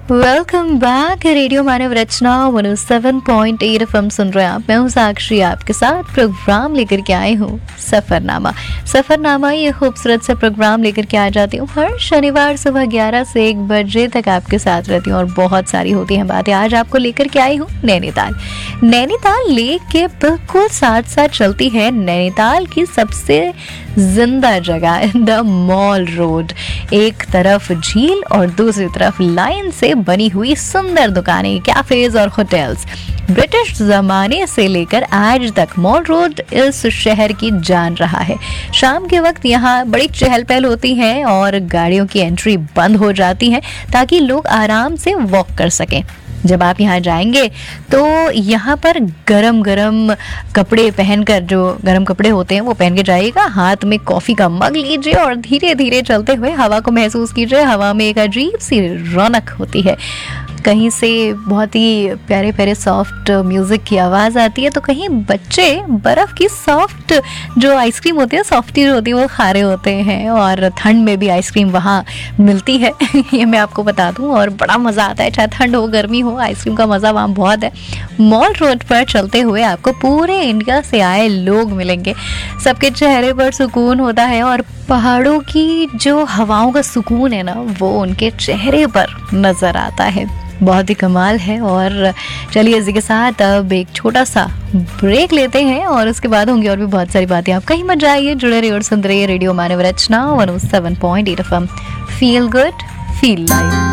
Welcome back. Radio मानव रचना 107.8 FM सुन रहे हैं आप। मैं हूँ साक्षी, आपके साथ प्रोग्राम लेकर के आई हूँ सफरनामा। ये खूबसूरत सा प्रोग्राम लेकर के आ जाती हूँ हर शनिवार सुबह 11 से 1 बजे तक आपके साथ रहती हूँ और बहुत सारी होती हैं बातें। आज आपको लेकर के आई हूँ नैनीताल लेक के बिल्कुल साथ साथ चलती है नैनीताल की सबसे जिंदा जगह द मॉल रोड। एक तरफ झील और दूसरी तरफ लाइन से बनी हुई सुंदर दुकानें, कैफेज और होटल्स। ब्रिटिश जमाने से लेकर आज तक मॉल रोड इस शहर की जान रहा है। शाम के वक्त यहाँ बड़ी चहल पहल होती है और गाड़ियों की एंट्री बंद हो जाती है ताकि लोग आराम से वॉक कर सकें। जब आप यहाँ जाएंगे तो यहाँ पर गरम गरम कपड़े पहनकर, जो गरम कपड़े होते हैं वो पहन के जाइएगा। हाथ में कॉफ़ी का मग लीजिए और धीरे धीरे चलते हुए हवा को महसूस कीजिए। हवा में एक अजीब सी रौनक होती है। कहीं से बहुत ही प्यारे प्यारे सॉफ्ट म्यूज़िक की आवाज़ आती है तो कहीं बच्चे बर्फ़ की सॉफ्ट जो आइसक्रीम होती है, सॉफ्टी होती है, वो खा रहे होते हैं। और ठंड में भी आइसक्रीम वहाँ मिलती है ये मैं आपको बता दूं। और बड़ा मज़ा आता है, चाहे ठंड हो गर्मी हो, आइसक्रीम का मज़ा वहाँ बहुत है। मॉल रोड पर चलते हुए आपको पूरे इंडिया से आए लोग मिलेंगे। सबके चेहरे पर सुकून होता है और पहाड़ों की जो हवाओं का सुकून है ना, वो उनके चेहरे पर नज़र आता है। बहुत ही कमाल है। और चलिए इसी के साथ अब एक छोटा सा ब्रेक लेते हैं और उसके बाद होंगी और भी बहुत सारी बातें। आप कहीं मत जाइए, जुड़े रहिए और सुन रहिए रेडियो मानव रचना 107.8 FM। Feel good, feel live.